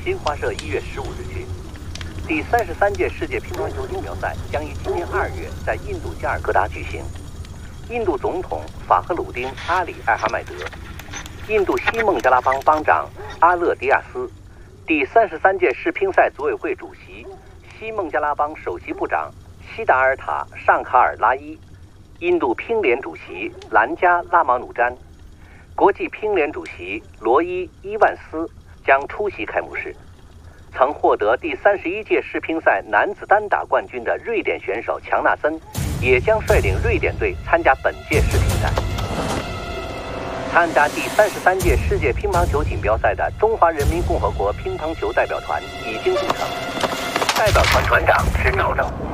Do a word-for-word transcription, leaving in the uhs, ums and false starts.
新华社一月十五日讯，第三十三届世界乒乓球锦标赛将于今年二月在印度加尔各答举行。印度总统法赫鲁丁·阿里·艾哈迈德，印度西孟加拉邦邦长阿勒迪亚斯，第三十三届世乒赛组委会主席、西孟加拉邦首席部长西达尔塔·尚卡尔拉伊，印度乒联主席兰加拉马努詹，国际乒联主席罗伊·伊万斯将出席开幕式。曾获得第三十一届世乒赛男子单打冠军的瑞典选手强纳森也将率领瑞典队参加本届世乒赛。参加第三十三届世界乒乓球锦标赛的中华人民共和国乒乓球代表团已经组成，代表团团长是赵正武。